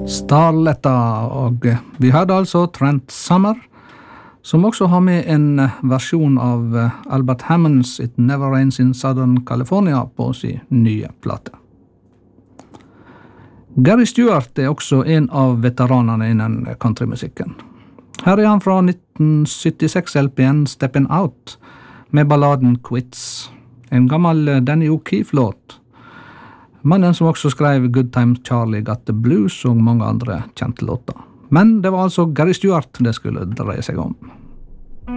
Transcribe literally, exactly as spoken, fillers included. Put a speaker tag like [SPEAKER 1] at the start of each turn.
[SPEAKER 1] Starletta, og vi hørte altså Trent Summer, som også har med en versjon av Albert Hammonds It Never Rains in Southern California på sin nye plate. Gary Stewart er også en av veteranene innen countrymusikken. Her er han fra nitten syttiseks L P-en Steppin' Out med balladen Quits, en gammel Danny O'Keefe-låt. Mannen som også skrev Good Time Charlie Got the Blues og mange andre kjente låter. Men det var altså Gary Stewart det skulle dreie seg om.